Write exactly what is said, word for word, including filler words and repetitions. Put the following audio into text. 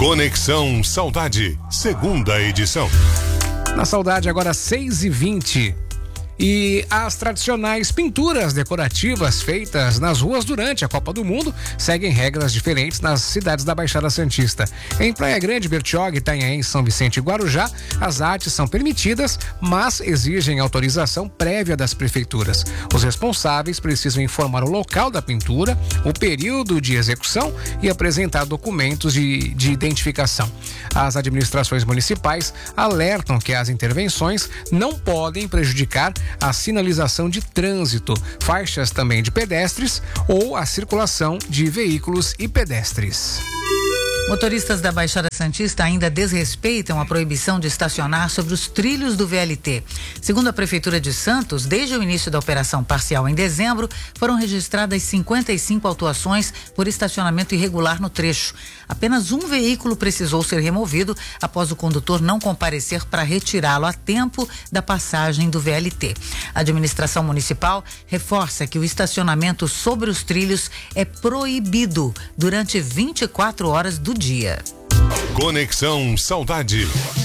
Conexão Saudade, segunda edição. Na Saudade, agora seis e vinte. E as tradicionais pinturas decorativas feitas nas ruas durante a Copa do Mundo seguem regras diferentes nas cidades da Baixada Santista. Em Praia Grande, Bertioga, Itanhaém, São Vicente e Guarujá, as artes são permitidas, mas exigem autorização prévia das prefeituras. Os responsáveis precisam informar o local da pintura, o período de execução e apresentar documentos de, de identificação. As administrações municipais alertam que as intervenções não podem prejudicar a sinalização de trânsito, faixas também de pedestres ou a circulação de veículos e pedestres. Motoristas da Baixada Santista ainda desrespeitam a proibição de estacionar sobre os trilhos do V L T. Segundo a Prefeitura de Santos, desde o início da operação parcial em dezembro, foram registradas cinquenta e cinco autuações por estacionamento irregular no trecho. Apenas um veículo precisou ser removido após o condutor não comparecer para retirá-lo a tempo da passagem do V L T. A administração municipal reforça que o estacionamento sobre os trilhos é proibido durante vinte e quatro horas do dia. Conexão Saudade.